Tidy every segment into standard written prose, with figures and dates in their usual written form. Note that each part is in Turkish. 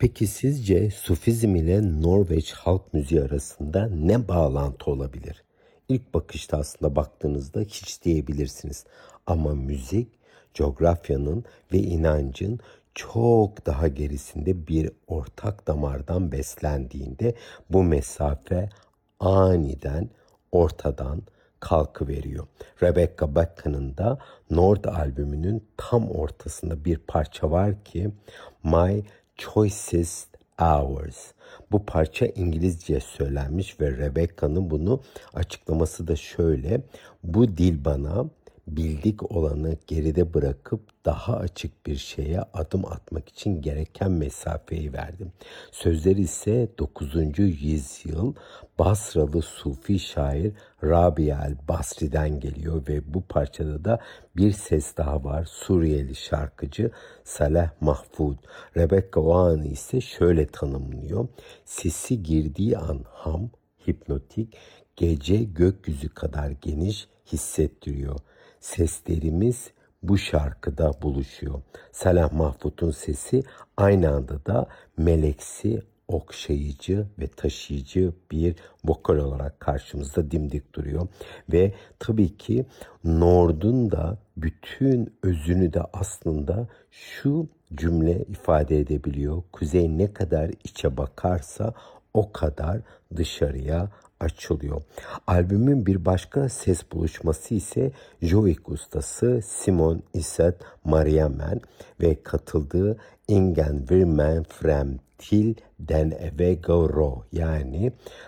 Peki sizce Sufizm ile Norveç halk müziği arasında ne bağlantı olabilir? İlk bakışta aslında baktığınızda hiç diyebilirsiniz. Ama müzik, coğrafyanın ve inancın çok daha gerisinde bir ortak damardan beslendiğinde bu mesafe aniden ortadan kalkıveriyor. Rebecca Becka'nın da Nord albümünün tam ortasında bir parça var ki My Choicest Hours. Bu parça İngilizce söylenmiş ve Rebecca'nın bunu açıklaması da şöyle. Bu dil bana bildik olanı geride bırakıp daha açık bir şeye adım atmak için gereken mesafeyi verdim. Sözleri ise 9. yüzyıl Basralı Sufi şair Rabia el-Basri'den geliyor ve bu parçada da bir ses daha var. Suriyeli şarkıcı Saleh Mahfud. Rebecca o anı ise şöyle tanımlıyor. Sesi girdiği an ham, hipnotik, gece gökyüzü kadar geniş hissettiriyor. Seslerimiz bu şarkıda buluşuyor. Salah Mahfud'un sesi aynı anda da meleksi, okşayıcı ve taşıyıcı bir vokal olarak karşımızda dimdik duruyor. Ve tabii ki Nord'un da bütün özünü de aslında şu cümle ifade edebiliyor. Kuzey ne kadar içe bakarsa o kadar dışarıya açılıyor. Albümün bir başka ses buluşması ise Joik ustası Simon Iset Mariamen ve katıldığı Ingen Virmen Frem Til Den Evegoro yani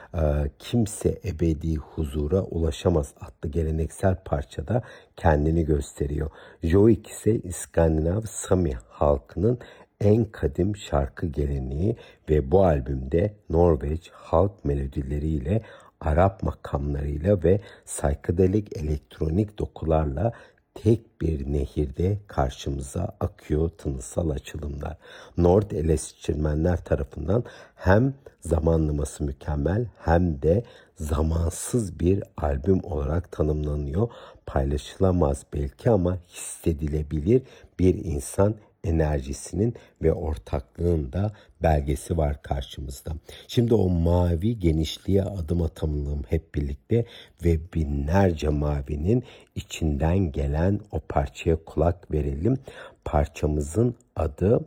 kimse ebedi huzura ulaşamaz adlı geleneksel parçada kendini gösteriyor. Joik ise İskandinav Sami halkının en kadim şarkı geleneği ve bu albümde Norveç halk melodileriyle, Arap makamlarıyla ve psychedelic elektronik dokularla tek bir nehirde karşımıza akıyor tınısal açılımlar. Nord eleştirmenler tarafından hem zamanlaması mükemmel hem de zamansız bir albüm olarak tanımlanıyor. Paylaşılamaz belki ama hissedilebilir bir insan enerjisinin ve ortaklığın da belgesi var karşımızda. Şimdi o mavi genişliğe adım atalım hep birlikte ve binlerce mavinin içinden gelen o parçaya kulak verelim. Parçamızın adı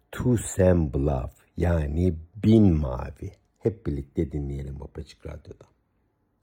Tusen Bluff yani bin mavi. Hep birlikte dinleyelim Babacık Radyo'da.